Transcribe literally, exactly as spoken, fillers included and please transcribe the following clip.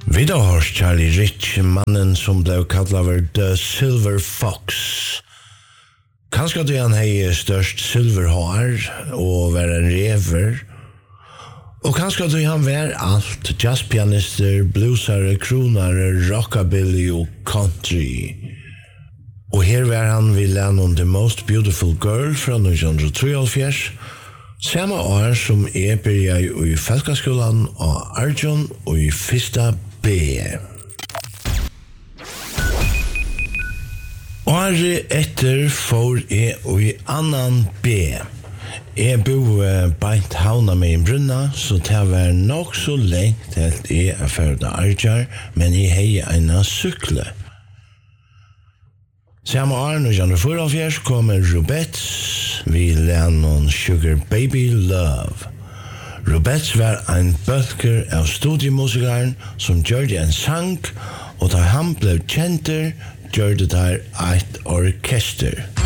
Vi då har Charlie Rich, mannen som blev kallad The Silver Fox. Kanske då han hei störst silverhår och var en rever. Och kanske då han var allt, jazzpianister, bluesare, kronare, rockabilly och country. Och här var han vid Lennon The Most Beautiful Girl från nittonhundratrefjärde. Samma år som jag började i Fälkaskolan och Arjun och i första B. Året etter får jeg i annan B. Jeg bo beint havna med en brunna, så det var nok så lengt helt jeg er ferdig Arjar, men jeg hei en sykle. Samme år, nittonhundrafyrtiofyra, kommer Rubettes vi Lennon Sugar Baby Love. Rubettes var en bølger av studiemusikeren som gjorde en sang, og da han ble kjenter, gjorde det et orkester.